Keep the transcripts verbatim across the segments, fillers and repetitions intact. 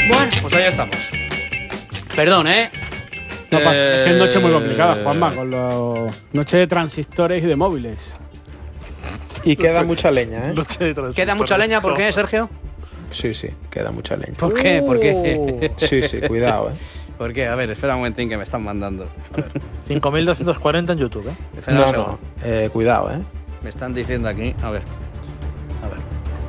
Bueno, pues ahí estamos. Perdón, ¿eh? No pasa, eh... es que es noche muy complicada, Juanma, con los noche de transistores y de móviles. Y queda mucha leña, ¿eh? ¿Queda mucha leña? ¿Por qué, Sergio? Sí, sí, queda mucha leña. ¿Por qué? ¿Por qué? Sí, sí, cuidado, ¿eh? ¿Por qué? A ver, espera un momentín que me están mandando. cinco mil doscientos cuarenta en YouTube, ¿eh? Espera No, un no, segundo. eh, cuidado, ¿eh? Me están diciendo aquí, a ver. A ver.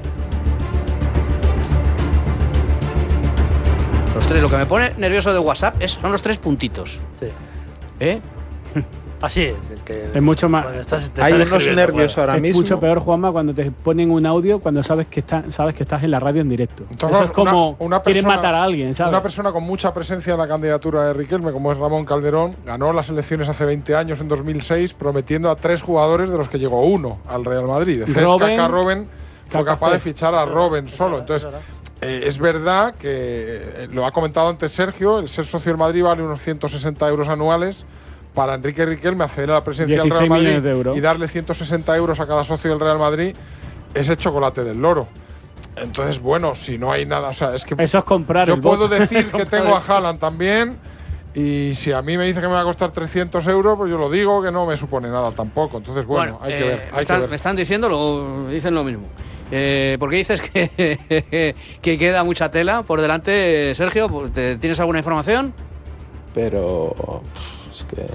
Los tres, lo que me pone nervioso de WhatsApp es, son los tres puntitos. Sí. ¿Eh? Así es. Que Es mucho más. estás, te Hay están unos escribiendo, nervios claro. ahora Es mismo. mucho peor, Juanma, cuando te ponen un audio cuando sabes que, está, sabes que estás en la radio en directo. Entonces, Eso es como una- una quieren persona- matar a alguien, ¿sabes? Una persona con mucha presencia en la candidatura de Riquelme, como es Ramón Calderón, ganó las elecciones hace veinte años, en dos mil seis, prometiendo a tres jugadores de los que llegó uno al Real Madrid. De Cesc, Robben, Kaká, Robben, fue Kaká, capaz de Cesc. fichar a Robben solo. Entonces, eh, es verdad que, eh, lo ha comentado antes Sergio, el ser socio del Madrid vale unos ciento sesenta euros anuales. Para Enrique Riquelme acceder a la presidencia del Real dieciséis millones Madrid de euros. y darle ciento sesenta euros a cada socio del Real Madrid es el chocolate del loro. Entonces, bueno, si no hay nada, o sea, es que Eso es comprar yo el puedo voto. decir que Comprar tengo a el- Haaland también, y si a mí me dice que me va a costar trescientos euros, pues yo lo digo, que no me supone nada tampoco. Entonces, bueno, hay eh, que ver. me, Hay están, que ver. me están diciendo, lo, dicen lo mismo. Eh, ¿Por qué dices que, que queda mucha tela por delante, Sergio? ¿Te- ¿Tienes alguna información? Pero. Es que.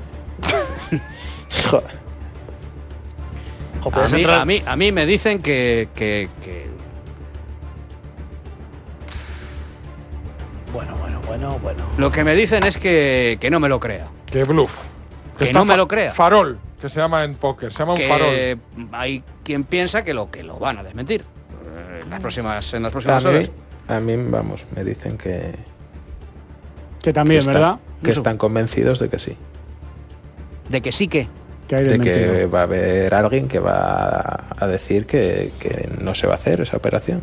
Joder. Jo, A puedes mí, entrar- a, mí, a mí me dicen que, que, que- Bueno, bueno, bueno, bueno. Lo que me dicen es que, que no me lo crea. Que bluff. Que está no me fa- lo crea. Farol, que se llama en póker, se llama un farol. Que hay quien piensa que lo, que lo van a desmentir eh, en las próximas, en las próximas A horas. mí, a mí, vamos, me dicen que. Que también, que ¿verdad? están, que Eso. están convencidos de que sí. De que sí que. Que hay De que desmentido. va a haber alguien que va a decir que, que no se va a hacer esa operación.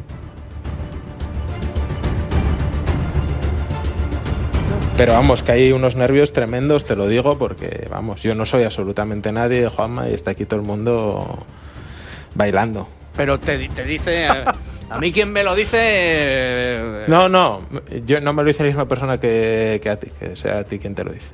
Pero vamos, que hay unos nervios tremendos, te lo digo, porque vamos, yo no soy absolutamente nadie, Juanma, y está aquí todo el mundo bailando. Pero te, di- te dice. eh, a mí quien me lo dice. eh, No, no, yo no me lo dice la misma persona que, que a ti, que sea a ti quien te lo dice.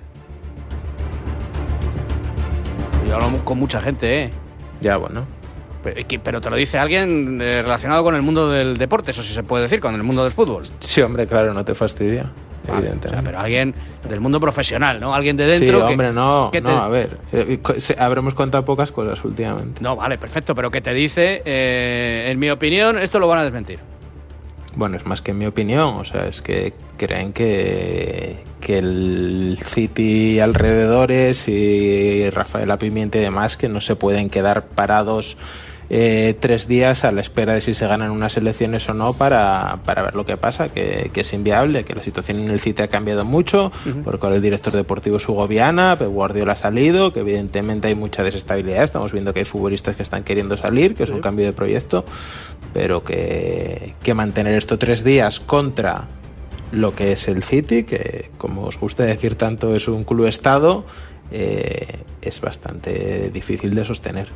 Yo hablo con mucha gente, ¿eh? Ya, bueno. Pero, que- pero te lo dice alguien eh, relacionado con el mundo del deporte, eso sí se puede decir, con el mundo del fútbol. Sí, hombre, claro, no te fastidia, Ah, o evidentemente. sea, pero alguien del mundo profesional, ¿no? Alguien de Sí, dentro. que- hombre, no, que te- no, a ver, eh, co- se- habremos contado pocas cosas últimamente. No, vale, perfecto, pero que te dice, eh, en mi opinión, esto lo van a desmentir. Bueno, es más que mi opinión, o sea, es que creen que, que el City alrededores y Rafaela Pimienta y demás que no se pueden quedar parados eh, tres días a la espera de si se ganan unas elecciones o no para, para ver lo que pasa, que, que es inviable, que la situación en el City ha cambiado mucho, Ujú. porque ahora el director deportivo es Hugo Viana, Pep Guardiola ha salido, que evidentemente hay mucha desestabilidad, estamos viendo que hay futbolistas que están queriendo salir, que es un cambio de proyecto, pero que, que mantener esto tres días contra lo que es el City, que como os gusta decir tanto es un club estado, eh, es bastante difícil de sostener.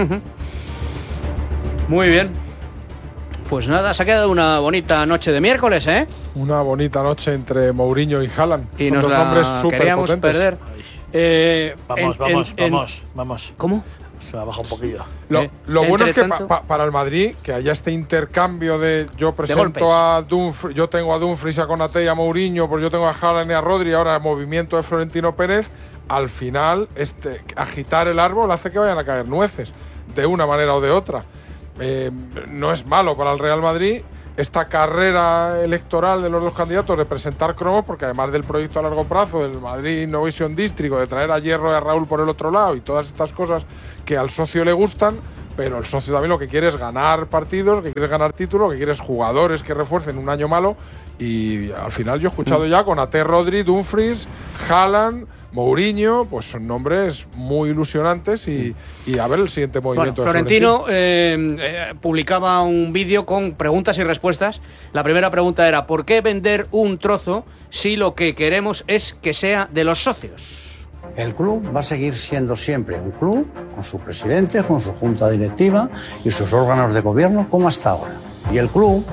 Muy bien. Pues nada, se ha quedado una bonita noche de miércoles, ¿eh? Una bonita noche entre Mourinho y Haaland. Y Son nos dos la nombres súper queríamos potentes. perder. Eh, Vamos, en- vamos, en- en- vamos, vamos. ¿Cómo? Se me baja un poquillo. Lo, Eh, lo bueno es que entre tanto- pa- pa- para el Madrid, que haya este intercambio de yo golpes. presento a Dumfries, yo tengo a Dumfries, a Konaté y a Mourinho, pues yo tengo a Haaland y a Rodri, ahora el movimiento de Florentino Pérez, al final este, agitar el árbol hace que vayan a caer nueces, de una manera o de otra. Eh, no es malo para el Real Madrid esta carrera electoral de los dos candidatos de presentar cromos, porque además del proyecto a largo plazo del Madrid Innovation District, de traer a Hierro y a Raúl por el otro lado y todas estas cosas que al socio le gustan, pero el socio también lo que quiere es ganar partidos, lo que quiere es ganar títulos, lo que quiere es jugadores que refuercen un año malo, y al final yo he escuchado ya con Konaté, Rodri, Dumfries, Haaland, Mourinho, pues son nombres muy ilusionantes y, y a ver el siguiente Bueno, movimiento de Florentino eh, eh, publicaba un vídeo con preguntas y respuestas. La primera pregunta era: ¿por qué vender un trozo si lo que queremos es que sea de los socios? El club va a seguir siendo siempre un club, con su presidente, con su junta directiva y sus órganos de gobierno, como hasta ahora. Y el club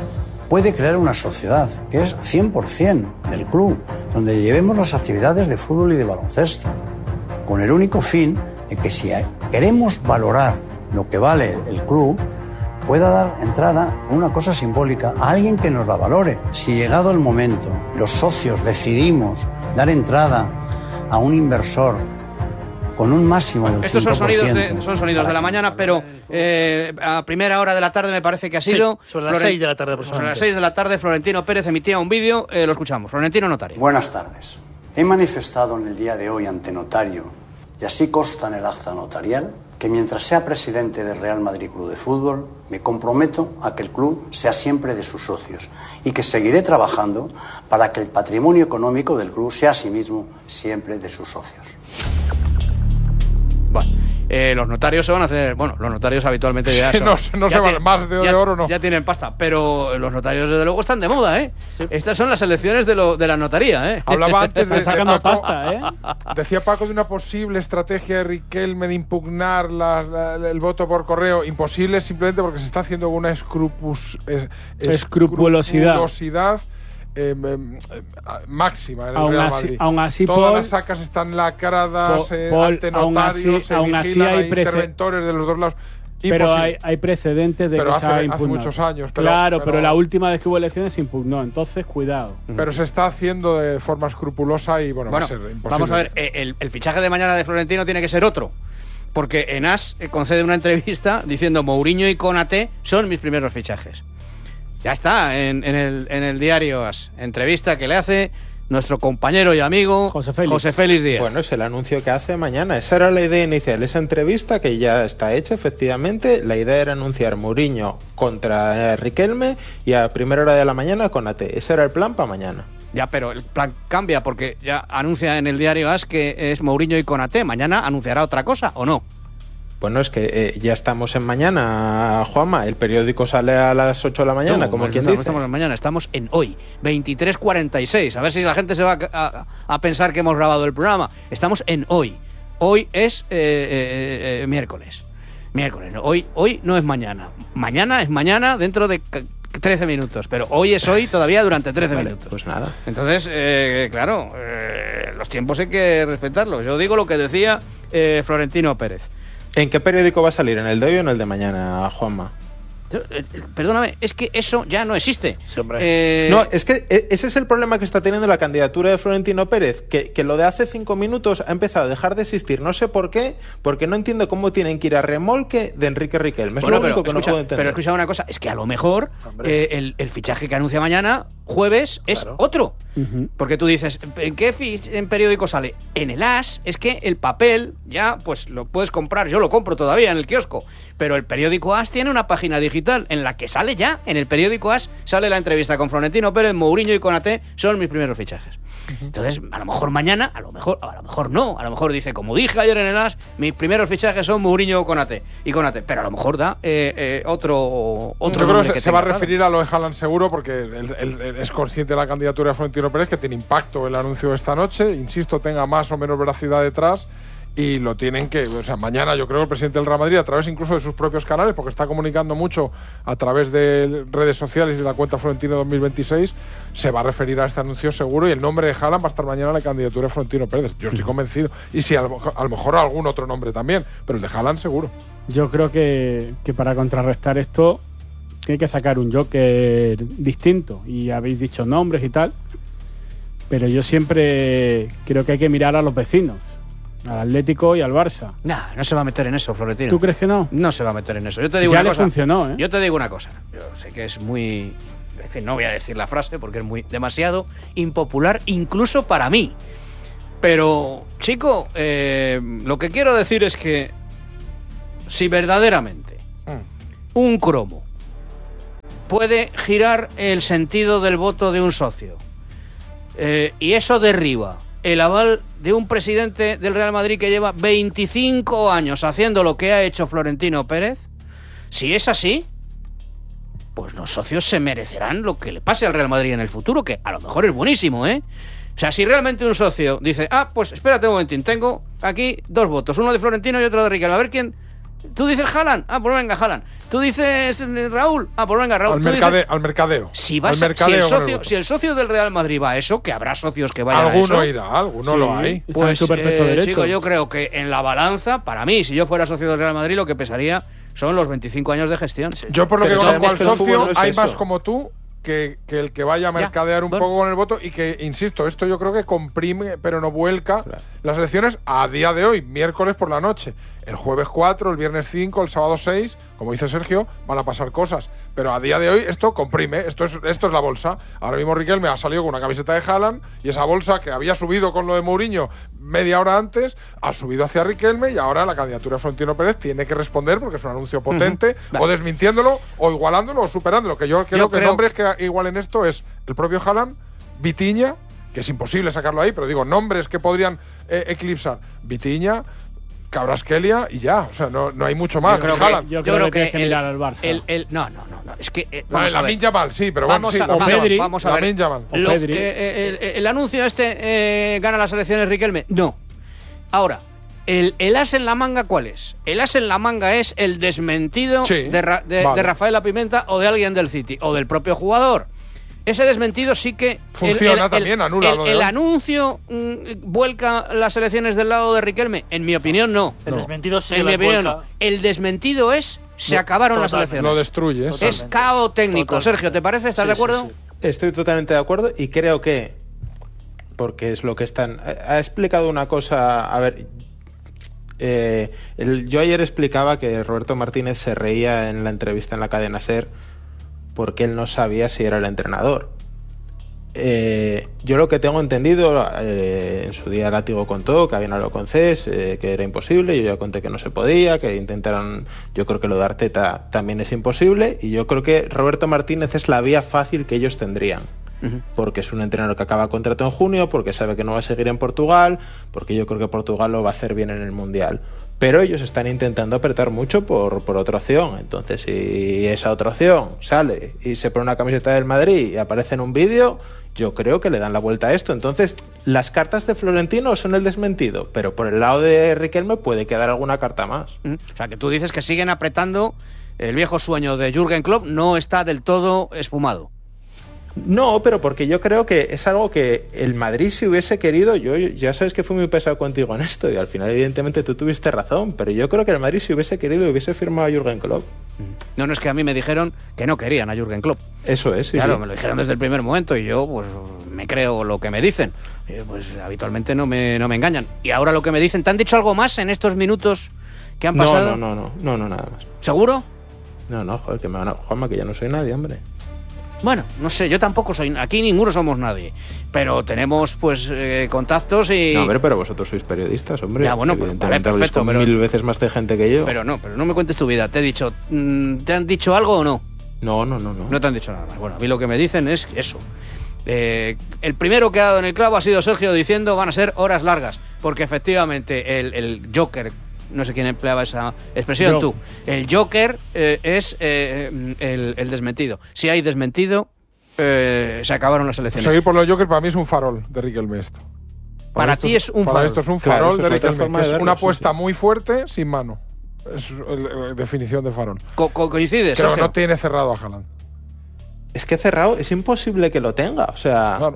puede crear una sociedad que es cien por ciento del club, donde llevemos las actividades de fútbol y de baloncesto, con el único fin de que si queremos valorar lo que vale el club, pueda dar entrada a una cosa simbólica a alguien que nos la valore. Si llegado el momento, los socios decidimos dar entrada a un inversor con un máximo del Estos cinco por ciento. son sonidos de, son sonidos de la mañana, pero eh, a primera hora de la tarde me parece que ha sido... Sí, sobre las Floren- seis de la tarde Sobre aproximadamente. las seis de la tarde Florentino Pérez emitía un vídeo, eh, lo escuchamos. Florentino Notario. Buenas tardes. He manifestado en el día de hoy ante notario, y así consta en el acta notarial, que mientras sea presidente del Real Madrid Club de Fútbol, me comprometo a que el club sea siempre de sus socios y que seguiré trabajando para que el patrimonio económico del club sea asimismo siempre de sus socios. Bueno, eh, los notarios se van a hacer... Bueno, los notarios habitualmente ya Sí, son- no se- no ya se van- tienen- más de- de ya- oro no. Ya tienen pasta, pero los notarios desde luego están de moda, ¿eh? Estas son las elecciones de, lo, de la notaría, ¿eh? Hablaba antes de, Están de sacando Paco, pasta, ¿eh? Decía Paco de una posible estrategia de Riquelme de impugnar la- la- el voto por correo. Imposible simplemente porque se está haciendo con una escrupus, eh, Escrupulosidad. escrupulosidad, eh, eh, eh, máxima en el Aún Real así- Madrid. aún así, Todas Paul- las sacas están lacradas, Po- eh, Paul, ante aún notarios, así- se aún así vigilan, hay hay prece- interventores de los dos lados. Pero Imposible. hay, hay precedentes de Pero que hace- se ha hace impugnado. muchos años, pero- claro, pero, pero- la última vez que hubo elecciones se impugnó, entonces cuidado. Pero se está haciendo de forma escrupulosa y bueno, Bueno, va a ser imposible. vamos a ver, eh, el, el fichaje de mañana de Florentino tiene que ser otro. Porque en As eh, concede una entrevista diciendo Mourinho y Konaté son mis primeros fichajes. Ya está, en, en el, en el diario As. Entrevista que le hace nuestro compañero y amigo José Félix. José Félix Díaz. Bueno, es el anuncio que hace mañana. Esa era la idea inicial, esa entrevista que ya está hecha, efectivamente. La idea era anunciar Mourinho contra eh, Riquelme y a primera hora de la mañana con A T. Ese era el plan para mañana. Ya, pero el plan cambia porque ya anuncia en el diario As que es Mourinho y Konaté. Mañana anunciará otra cosa, ¿o no? Bueno, es que eh, ya estamos en mañana, Juanma. El periódico sale a las ocho de la mañana, No, como no quien estamos, dice. estamos en mañana, estamos en hoy, veintitrés cuarenta y seis. A ver si la gente se va a, a- a pensar que hemos grabado el programa. Estamos en hoy. Hoy es eh, eh, eh, miércoles. Miércoles. ¿no? Hoy, hoy no es mañana. Mañana es mañana dentro de c- trece minutos. Pero hoy es hoy todavía durante trece Vale, minutos. pues nada. Entonces, eh, claro, eh, los tiempos hay que respetarlos. Yo digo lo que decía eh, Florentino Pérez. ¿En qué periódico va a salir? ¿En el de hoy o en el de mañana, Juanma? Yo, eh, perdóname, es que eso ya no existe. Sí, hombre. Eh, No, es que e- ese es el problema que está teniendo la candidatura de Florentino Pérez, que, que lo de hace cinco minutos ha empezado a dejar de existir. No sé por qué, porque no entiendo cómo tienen que ir a remolque de Enrique Riquelme. Es Bueno, lo pero, único que escucha, no puedo entender. pero escucha una cosa, es que a lo mejor Hombre. eh, el, el fichaje que anuncia mañana, jueves, es Claro. otro. Ujú. Porque tú dices, ¿en qué fi- en periódico sale? En el As, es que el papel ya, pues lo puedes comprar, yo lo compro todavía en el kiosco, pero el periódico As tiene una página digital en la que sale ya, en el periódico As sale la entrevista con Florentino Pérez, Mourinho y Konaté, son mis primeros fichajes. Entonces, a lo mejor mañana, a lo mejor, a lo mejor no, a lo mejor dice, como dije ayer en el As, mis primeros fichajes son Mourinho o Konaté, y Konaté, pero a lo mejor da eh, eh, otro, otro Yo creo nombre que se, se tenga, va a claro. referir a lo de Haaland seguro porque él, él- él es consciente de la candidatura de Florentino Pérez, que tiene impacto el anuncio de esta noche. Insisto, tenga más o menos veracidad detrás y lo tienen que... O sea, mañana yo creo que el presidente del Real Madrid, a través incluso de sus propios canales, porque está comunicando mucho a través de redes sociales y de la cuenta Florentino dos mil veintiséis, se va a referir a este anuncio seguro y el nombre de Haaland va a estar mañana en la candidatura de Florentino Pérez. Yo estoy convencido. Y sí, a lo, mejor- a lo mejor algún otro nombre también, pero el de Haaland seguro. Yo creo que, que para contrarrestar esto tiene que sacar un Joker distinto. Y habéis dicho nombres y tal. Pero yo siempre creo que hay que mirar a los vecinos. Al Atlético y al Barça. Nah, no se va a meter en eso, Florentino. ¿Tú crees que no? No se va a meter en eso. Yo te digo Ya una le cosa. funcionó, ¿eh? Yo te digo una cosa. Yo sé que es muy... En fin, no voy a decir la frase porque es muy demasiado impopular, incluso para mí. Pero, chico, eh, lo que quiero decir es que si verdaderamente un cromo puede girar el sentido del voto de un socio eh, y eso derriba el aval de un presidente del Real Madrid que lleva veinticinco años haciendo lo que ha hecho Florentino Pérez, si es así, pues los socios se merecerán lo que le pase al Real Madrid en el futuro, que a lo mejor es buenísimo, ¿eh? O sea, si realmente un socio dice, ah, pues espérate un momentín, tengo aquí dos votos, uno de Florentino y otro de Riquelme, a ver quién Tú dices Haaland, ah, pues venga, Haaland. Tú dices Raúl, ah, pues venga, Raúl. Al, Tú mercade, dices, al mercadeo. si, vas al a, mercadeo si, el con socio, el si el socio del Real Madrid va a eso, que habrá socios que vayan alguno a eso. irá, alguno Sí, lo hay. está en Pues, su perfecto eh, derecho. chico, yo creo que en la balanza, para mí, si yo fuera socio del Real Madrid, lo que pesaría son los veinticinco años de gestión. Yo por lo Pero que conozco sabemos al que el fútbol socio, no es hay eso. más como tú que, que el que vaya a Ya, mercadear un bueno. poco con el voto y que, insisto, esto yo creo que comprime, pero no vuelca Claro. las elecciones a día de hoy, miércoles por la noche. El jueves cuatro, el viernes cinco, el sábado seis, como dice Sergio, van a pasar cosas. Pero a día de hoy esto comprime, esto es, esto es la bolsa. Ahora mismo Riquelme ha salido con una camiseta de Haaland y esa bolsa que había subido con lo de Mourinho media hora antes, ha subido hacia Riquelme y ahora la candidatura de Florentino Pérez tiene que responder porque es un anuncio potente, Vale. o desmintiéndolo, o igualándolo, o superándolo. Que yo creo que creo- nombres que igualen esto es el propio Haaland, Vitinha, que es imposible sacarlo ahí, pero digo, nombres que podrían eh, eclipsar. Vitinha, Kvaratskhelia y ya. O sea, no, no hay mucho más. Yo creo Haaland. que, Yo creo que tienes que mirar al Barça. el- el- no, no, no, no. Es que. eh, No, vamos a la ver. Minja mal, sí, pero bueno, Vamos sí. a, la vamos, Minja- Pedri, vamos a la ver. Minja mal. O Los Pedri. que, eh, el, el anuncio este eh, gana las elecciones Riquelme. No. Ahora, el, el as en la manga, ¿cuál es? El as en la manga es el desmentido Sí, de, Ra- de, vale. de Rafael Pimenta o de alguien del City o del propio jugador. Ese desmentido sí que. el- Funciona el- también, el- anula El, lo de el hoy. anuncio mm, vuelca las elecciones del lado de Riquelme. En mi opinión, no. El desmentido sí en mi las opinión, vuelca. no. El desmentido es. Se No, acabaron las totalmente. elecciones. Lo destruyes. Total. Es caos técnico. Totalmente. Sergio, ¿te parece? ¿Estás Sí, de sí, acuerdo? sí. Estoy totalmente de acuerdo y creo que, porque es lo que están... Ha explicado una cosa, a ver, eh, el- yo ayer explicaba que Roberto Martínez se reía en la entrevista en la cadena SER porque él no sabía si era el entrenador. Eh, yo lo que tengo entendido, eh, en su día Látigo contó que habían hablado con Cés, eh, que era imposible, yo ya conté que no se podía, que intentaron, yo creo que lo de Arteta también es imposible, y yo creo que Roberto Martínez es la vía fácil que ellos tendrían. Ujú. Porque es un entrenador que acaba contrato en junio, porque sabe que no va a seguir en Portugal, porque yo creo que Portugal lo va a hacer bien en el Mundial. Pero ellos están intentando apretar mucho por, por otra opción. Entonces, si esa otra opción sale y se pone una camiseta del Madrid y aparece en un vídeo, yo creo que le dan la vuelta a esto. Entonces, las cartas de Florentino son el desmentido, pero por el lado de Riquelme puede quedar alguna carta más. Mm. O sea, que tú dices que siguen apretando. El viejo sueño de Jürgen Klopp no está del todo esfumado. No, pero porque yo creo que es algo que el Madrid, si hubiese querido, yo ya sabes que fui muy pesado contigo en esto y al final evidentemente tú tuviste razón, pero yo creo que el Madrid, si hubiese querido, hubiese firmado a Jürgen Klopp. No, no es que a mí me dijeron que no querían a Jürgen Klopp. Eso es, sí, claro, sí. me lo dijeron desde el primer momento y yo pues me creo lo que me dicen. Eh, Pues habitualmente no me, no me engañan. Y ahora lo que me dicen, ¿te han dicho algo más en estos minutos que han No, pasado? no, no, no, no, no, nada más. ¿Seguro? No, no, joder, que me van a... Juanma, que ya no soy nadie, hombre. Bueno, no sé, yo tampoco soy... Aquí ninguno somos nadie. Pero tenemos, pues, eh, contactos y... No, hombre, pero vosotros sois periodistas, hombre. Ya, bueno, pues, Evidentemente vale, habléis perfecto, con pero- mil veces más de gente que yo. Pero no, pero no me cuentes tu vida. Te he dicho... mm, ¿te han dicho algo o no? No, no, no, no. No te han dicho nada más. Bueno, a mí lo que me dicen es eso. Eh, el primero que ha dado en el clavo ha sido Sergio diciendo van a ser horas largas. Porque efectivamente el, el Joker, no sé quién empleaba esa expresión, Yo. tú. El Joker eh, es eh, el, el desmentido. Si hay desmentido, eh, se acabaron las elecciones. Seguir por los Joker para mí es un farol de Riquelme esto. Para esto ti es un para farol. esto es un Claro, farol eso de es otra Riquelme, forma que de es verlo, una sí, apuesta sí. muy fuerte sin mano. Es eh, definición de farol. Co- co- ¿Coincides, Creo que Sergio? no tiene cerrado a Haaland. Es que cerrado, es imposible que lo tenga. O sea, Claro.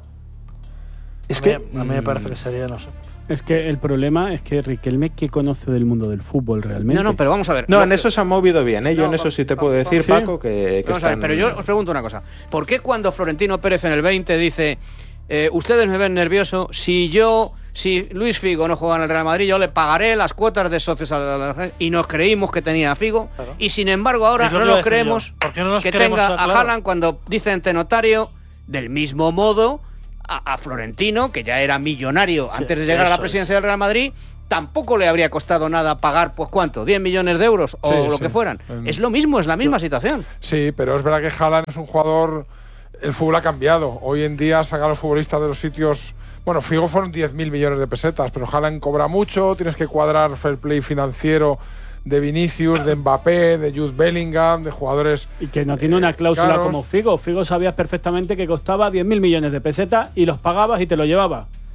es a, que... mí, a mí me parece que sería, no sé. Es que el problema es que Riquelme, ¿qué conoce del mundo del fútbol realmente? No, no, pero vamos a ver. No, Lo en que- eso se han movido bien, ¿eh? Yo No, en eso sí te va- puedo va- decir, ¿sí? Paco, que, que Vamos a ver, están... pero yo os pregunto una cosa. ¿Por qué cuando Florentino Pérez en el veinte dice eh, ustedes me ven nervioso, si yo, si Luis Figo no juega en el Real Madrid, yo le pagaré las cuotas de socios a la, a la- y nos creímos que tenía a Figo Claro. y sin embargo ahora Es lo no que iba a nos decir creemos yo. ¿Por qué no nos que creemos tenga a- a claro? Haaland cuando dice ante notario del mismo modo a, a Florentino, que ya era millonario antes de llegar a la eso presidencia del Real Madrid, tampoco le habría costado nada pagar, pues ¿cuánto? ¿diez millones de euros o Sí, lo sí. que fueran? Mm. Es lo mismo, es la misma situación. Sí, pero es verdad que Haaland es un jugador. El fútbol ha cambiado. Hoy en día sacar a los futbolistas de los sitios. Bueno, Figo fueron diez mil millones de pesetas, pero Haaland cobra mucho. Tienes que cuadrar fair play financiero de Vinicius, de Mbappé, de Jude Bellingham, de jugadores. Y que no tiene una eh, cláusula caros. como Figo. Figo sabías perfectamente que costaba diez mil millones de pesetas y los pagabas y te lo llevabas.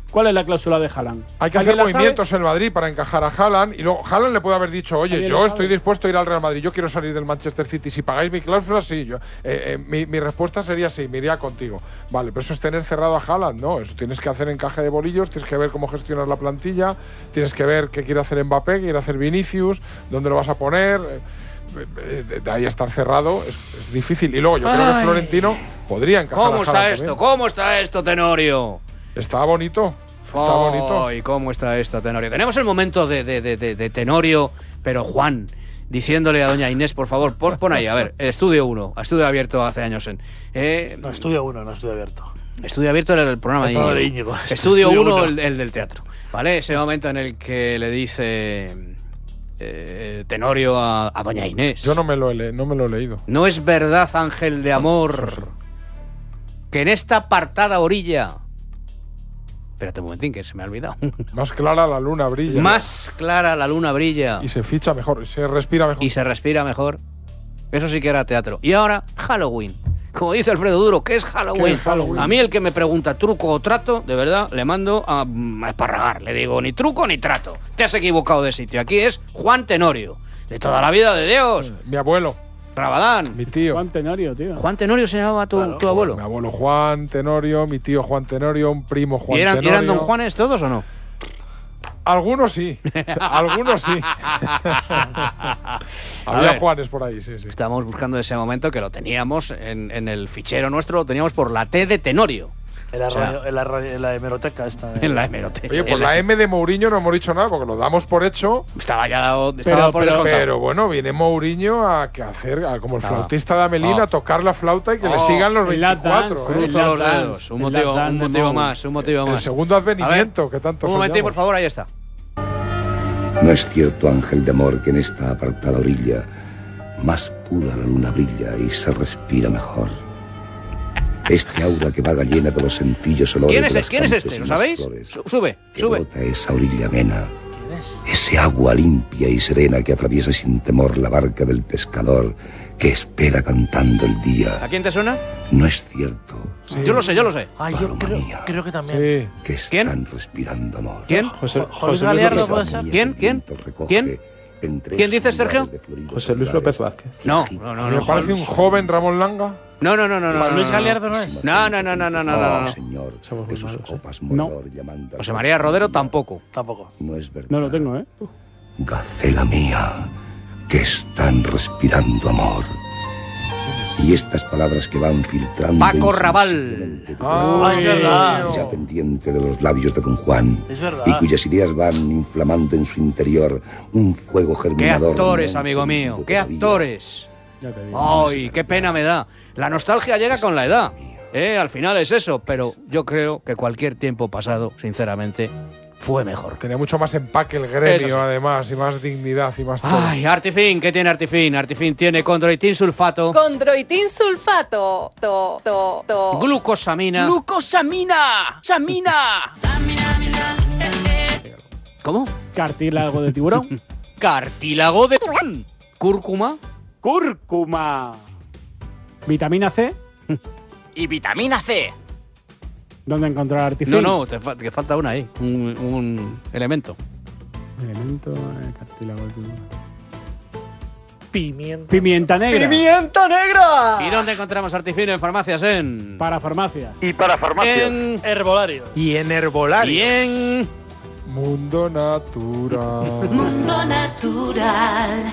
¿Cuál es la cláusula de Haaland? Hay que hacer movimientos en Madrid para encajar a Haaland y luego Haaland le puede haber dicho, oye, yo estoy dispuesto a ir al Real Madrid, yo quiero salir del Manchester City, si pagáis mi cláusula, sí. Yo, eh, eh, mi, mi respuesta sería sí, me iría contigo. Vale, pero eso es tener cerrado a Haaland, no, eso tienes que hacer encaje de bolillos, tienes que ver cómo gestionar la plantilla, tienes que ver qué quiere hacer Mbappé, qué quiere hacer Vinicius, dónde lo vas a poner. Eh, De ahí a estar cerrado es, es difícil. Y luego yo creo que Florentino podría encajar. ¿Cómo a está Haaland esto? también. ¿Cómo está esto, Tenorio? Está bonito. Está bonito. ¿Y cómo está esto, Tenorio? Tenemos el momento de, de, de, de, de Tenorio, pero Juan, diciéndole a doña Inés, por favor, pon, pon ahí, a ver, Estudio uno, Estudio Abierto hace años en… Eh, No, estudio uno, no estudio abierto. Estudio Abierto era el programa El de programa Íñigo. de Íñigo. Estudio Estudio uno, uno. el, el del teatro. ¿Vale? Ese momento en el que le dice eh, Tenorio a, a doña Inés. Yo no me lo he, le- no me lo he leído. No es verdad, ángel de amor, que en esta apartada orilla… Espérate un momentín, que se me ha olvidado. Más clara la luna brilla. Más clara la luna brilla. Y se ficha mejor, se respira mejor. Y se respira mejor. Eso sí que era teatro. Y ahora, Halloween. Como dice Alfredo Duro, ¿qué es Halloween? ¿Qué es Halloween? A mí el que me pregunta truco o trato, de verdad, le mando a, a esparragar. Le digo, ni truco ni trato. Te has equivocado de sitio. Aquí es Juan Tenorio. De toda la vida de Dios. Mi abuelo, Rabadán. mi tío. Juan Tenorio, tío. Juan Tenorio se llamaba tu, Claro. tu abuelo. Mi abuelo Juan Tenorio, mi tío Juan Tenorio, un primo Juan ¿Y eran, y Tenorio. eran don Juanes todos o no? Algunos sí, algunos sí. A Había ver. Juanes por ahí, sí, sí. Estábamos buscando ese momento que lo teníamos en, en el fichero nuestro, lo teníamos por la T de Tenorio. En la, O sea, radio- en la, radio- en la hemeroteca esta. eh. En la hemeroteca. Oye, pues la M de Mourinho no hemos dicho nada porque lo damos por hecho. Estaba ya dado, estaba Pero- por pero- descontado. Pero bueno, viene Mourinho a que hacer, a- como el Ah. flautista de Amelín, Ah. a tocar la flauta y que le Oh, sigan los el lap veinticuatro. dance, ¿eh? el Cruzo lap los dance, dedos. Un el motivo, lap dance un de motivo Mou. más, un motivo El más. segundo advenimiento que tanto Un momentín, soñamos. por favor, ahí está. No es cierto, ángel de amor, que en esta apartada orilla más pura la luna brilla y se respira mejor. Este aura que vaga llena de los sencillos olores ¿Quién de es, las quién es campes este? y ¿Lo las sabéis? flores, Su- Sube, que sube. brota esa orilla amena, ¿Quién es? ese agua limpia y serena que atraviesa sin temor la barca del pescador que espera cantando el ¿A día. quién te suena? No es cierto Yo lo sé, yo lo sé. Ay, yo Paloma creo, mía. creo que también. Sí. que ¿Quién? están respirando amor. ¿Quién? José, Jorge José Luis Galeardo López puede Vázquez. ser. ¿Quién? ¿Quién? ¿Quién? ¿Quién dices, Sergio? José Luis López Vázquez. No, no, no, Me no. parece un joven Ramón Langa. No, no, no, no, no. Juan no, Luis no, Galeardo no es. No, no, no, no, no, no, no, no. Señor, Somos de muy sus malos, ¿eh? copas No. morador llamando a José María Rodero tampoco. Tampoco. No es verdad. No lo tengo, ¿eh? Gacela mía, que están respirando amor. Y estas palabras que van filtrando Paco Raval. insensiblemente de Ah, Ay, es verdad. ya pendiente de los labios de don Juan, Es verdad. y cuyas ideas van inflamando en su interior un fuego ¡Qué germinador. actores, no amigo mío! encendido ¡Qué todavía. actores! Ya te digo. ¡Ay, qué pena me da! La nostalgia llega con la edad. ¿eh? Al final es eso, pero yo creo que cualquier tiempo pasado, sinceramente, fue mejor. Tenía mucho más empaque el Eso gremio, sí. además, y más dignidad y más todo. Ay, Artifin, ¿qué tiene Artifin? Artifin tiene condroitin sulfato, Condroitin sulfato. To, to, to. glucosamina. ¡Glucosamina! ¡Samina! ¿Cómo? Cartílago de tiburón. Cartílago de cúrcuma. Cúrcuma. Vitamina C. Y vitamina C. ¿Dónde encontrar artifin? No, no, te, fa- te falta una ahí, un, un elemento. Elemento, eh, cartílago de tiburón. Pimienta. Pimienta negra. ¡Pimienta negra! ¿Y dónde encontramos Artifin en farmacias? En. Para farmacias. Y para farmacia. En. Herbolario. Y en herbolario. Y en. Mundo natural. Mundo natural.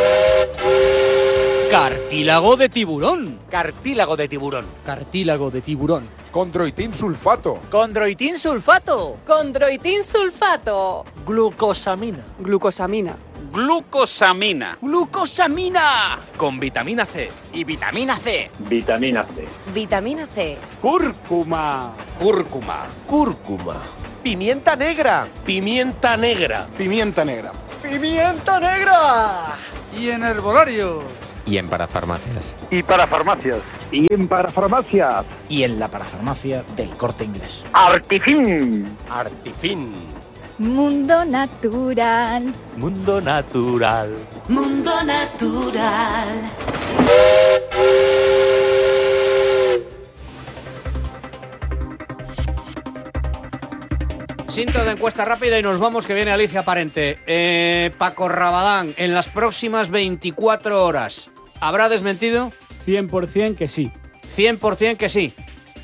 Cartílago de tiburón. Cartílago de tiburón. Cartílago de tiburón. Condroitin sulfato. Condroitin sulfato. Condroitin sulfato. Glucosamina. Glucosamina. Glucosamina. Glucosamina. Con vitamina C. Y vitamina C. Vitamina C. Vitamina C. Cúrcuma. Cúrcuma. Cúrcuma. Pimienta negra. Pimienta negra. Pimienta negra. ¡Pimienta negra! Y en herbolario. Y en parafarmacias. Y para farmacias. Y en parafarmacias. Y en la parafarmacia del Corte Inglés. Artifin. Artifin. Mundo natural. Mundo natural. Mundo natural. Cinto de encuesta rápida y nos vamos, que viene Alicia Parente. Eh, Paco Rabadán, en las próximas veinticuatro horas, ¿habrá desmentido? cien por ciento que sí. cien por ciento que sí.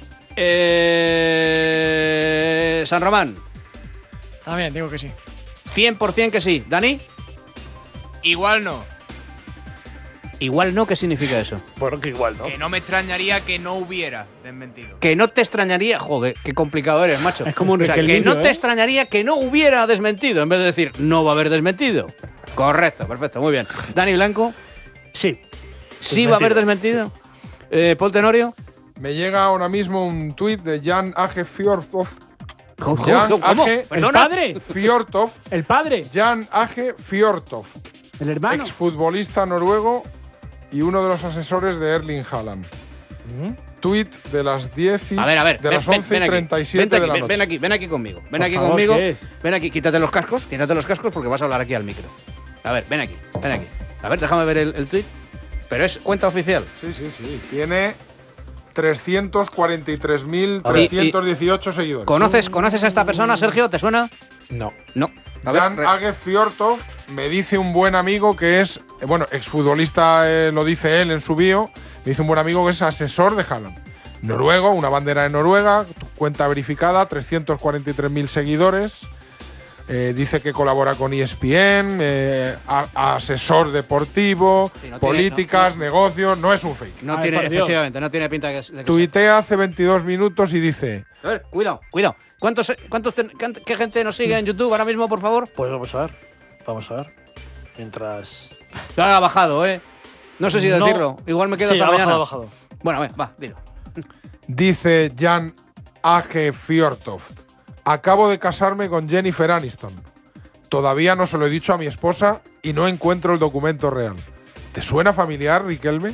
Eh, San Román. También digo que sí. cien por ciento que sí. ¿Dani? Igual no. Igual no, ¿qué significa eso? Bueno, que igual no. Que no me extrañaría que no hubiera desmentido. Que no te extrañaría... Joder, qué complicado eres, macho. Es como un o sea, que requerimiento, no te ¿eh? extrañaría que no hubiera desmentido, en vez de decir no va a haber desmentido. Correcto, perfecto, muy bien. Dani Blanco. Sí. ¿Sí va a haber desmentido? Eh, Paul Tenorio. Me llega ahora mismo un tuit de Jan Age Fjordhoff. ¿Cómo? Jan ¿Cómo? Age ¿El padre? Fjordhoff. ¿El padre? Jan Age Fjordhoff. ¿El hermano? Exfutbolista noruego y uno de los asesores de Erling Haaland. Tuit de las diez y A ver, a ver. de ven, las ven, once ven y aquí, treinta y siete vente de aquí, la ven, noche. ven aquí, ven aquí conmigo. Ven Por aquí favor, conmigo. ¿qué es? Ven aquí, quítate los cascos, quítate los cascos porque vas a hablar aquí al micro. A ver, ven aquí, ven aquí. A ver, déjame ver el, el tuit. Pero es cuenta oficial. Sí, sí, sí. Tiene trescientos cuarenta y tres mil trescientos dieciocho seguidores. ¿Conoces, ¿Conoces a esta persona, Sergio? ¿Te suena? No. No. A ver, Jan re- Age Fjordhoff me dice un buen amigo que es, eh, bueno, exfutbolista, eh, lo dice él en su bio, me dice un buen amigo que es asesor de Haaland. Noruego, una bandera de Noruega, cuenta verificada, trescientos cuarenta y tres mil seguidores. Eh, dice que colabora con E S P N, eh, a- asesor deportivo, Sí, no tiene- políticas, no, no. negocios, no es un fake. No Ay, tiene, por Dios. efectivamente, no tiene pinta de que, de que Tuitea hace veintidós minutos y dice: A ver, cuidado, cuidado. ¿Cuántos, cuántos ten- cuánt- ¿Qué gente nos sigue en YouTube ahora mismo, por favor? Pues vamos a ver. Vamos a ver. Mientras. Ya ha bajado, ¿eh? No sé si No. decirlo. Igual me quedo Sí, hasta ha mañana. bajado, ha bajado. Bueno, a ver, va, dilo. Dice Jan Age Fjordhoff: acabo de casarme con Jennifer Aniston. Todavía no se lo he dicho a mi esposa y no encuentro el documento real. ¿Te suena familiar, Riquelme?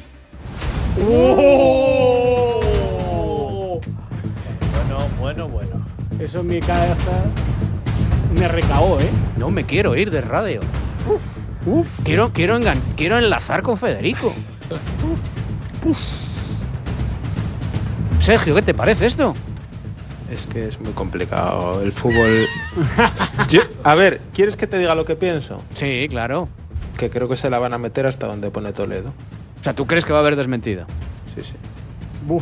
¡Oh! Bueno, bueno, bueno. Eso en mi casa me recaó, ¿eh? No me quiero ir de radio. Uf. Quiero, quiero, engan- quiero enlazar con Federico. Sergio, ¿qué te parece esto? Es que es muy complicado el fútbol. Yo- a ver, ¿quieres que te diga lo que pienso? Sí, claro. Que creo que se la van a meter hasta donde pone Toledo. O sea, ¿tú crees que va a haber desmentido? Sí, sí. Uf.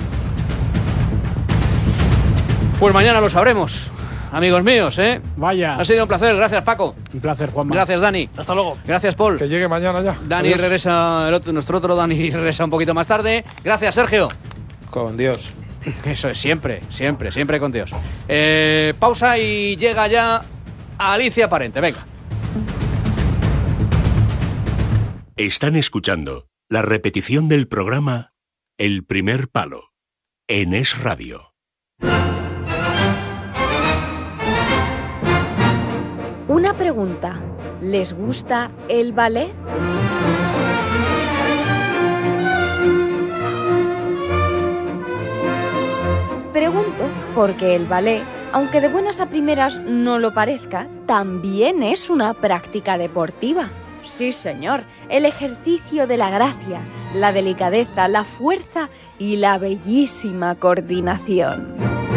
Pues mañana lo sabremos, amigos míos, ¿eh? Vaya. Ha sido un placer. Gracias, Paco. Un placer, Juanma. Gracias, Dani. Hasta luego. Gracias, Paul. Que llegue mañana ya. Dani Adiós. regresa, el otro, nuestro otro Dani regresa un poquito más tarde. Gracias, Sergio. Con Dios. Eso es, siempre, siempre, siempre con Dios. Eh, pausa y llega ya Alicia Parente. Venga. Están escuchando la repetición del programa El Primer Palo en Es Radio. Una pregunta. ¿Les gusta el ballet? Pregunto porque el ballet, aunque de buenas a primeras no lo parezca, también es una práctica deportiva. Sí, señor, el ejercicio de la gracia, la delicadeza, la fuerza y la bellísima coordinación.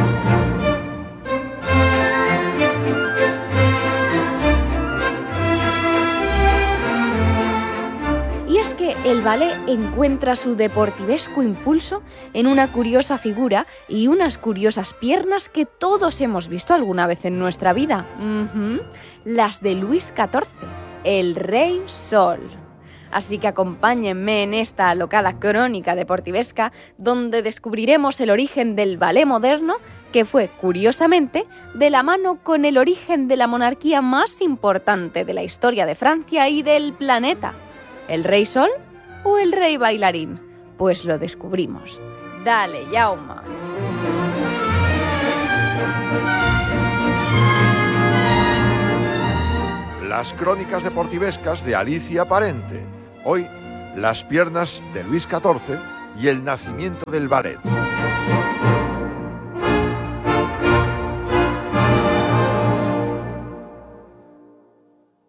Y es que el ballet encuentra su deportivesco impulso en una curiosa figura y unas curiosas piernas que todos hemos visto alguna vez en nuestra vida. Ujú, las de Luis catorce, el Rey Sol. Así que acompáñenme en esta alocada crónica deportivesca donde descubriremos el origen del ballet moderno, que fue, curiosamente, de la mano con el origen de la monarquía más importante de la historia de Francia y del planeta. ¿El Rey Sol o el Rey Bailarín? Pues lo descubrimos. Dale, Yauma. Las crónicas deportivescas de Alicia Parente. Hoy, las piernas de Luis catorce y el nacimiento del ballet.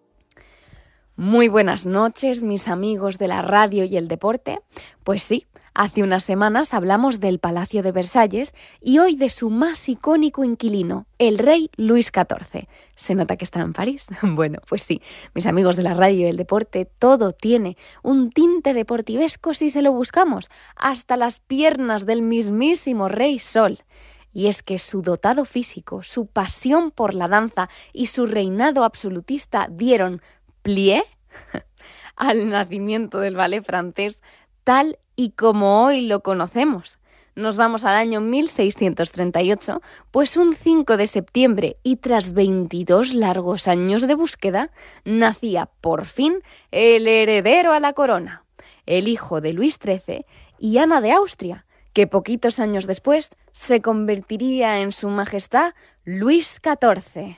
Muy buenas noches, mis amigos de la radio y el deporte. Pues sí, Hace unas semanas hablamos del Palacio de Versalles y hoy de su más icónico inquilino, el rey Luis catorce. ¿Se nota que está en París? Bueno, pues sí, mis amigos de la radio y el deporte, todo tiene un tinte deportivesco si se lo buscamos, hasta las piernas del mismísimo Rey Sol. Y es que su dotado físico, su pasión por la danza y su reinado absolutista dieron plié al nacimiento del ballet francés tal y como hoy lo conocemos. Nos vamos al año mil seiscientos treinta y ocho, pues un cinco de septiembre y tras veintidós largos años de búsqueda, nacía por fin el heredero a la corona, el hijo de Luis trece y Ana de Austria, que poquitos años después se convertiría en su majestad Luis catorce.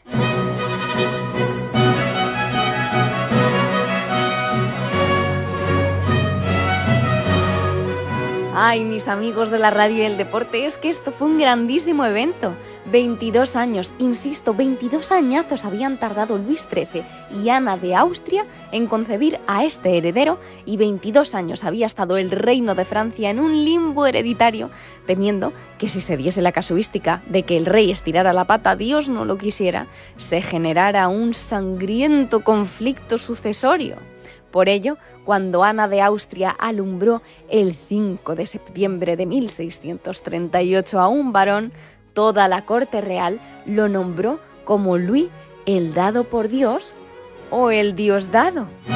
Ay, mis amigos de la radio y el deporte, es que esto fue un grandísimo evento. veintidós años, insisto, veintidós añazos habían tardado Luis trece y Ana de Austria en concebir a este heredero y veintidós años había estado el reino de Francia en un limbo hereditario, temiendo que si se diese la casuística de que el rey estirara la pata, Dios no lo quisiera, se generara un sangriento conflicto sucesorio. Por ello, cuando Ana de Austria alumbró el cinco de septiembre de mil seiscientos treinta y ocho a un varón, toda la corte real lo nombró como Luis el dado por Dios o el Dios dado.